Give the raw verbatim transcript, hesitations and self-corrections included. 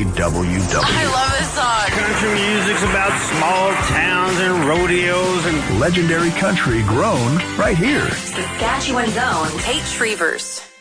W W. I love this song. Country music's about small towns and rodeos and legendary country grown right here. Saskatchewan's own Tate Shrevers.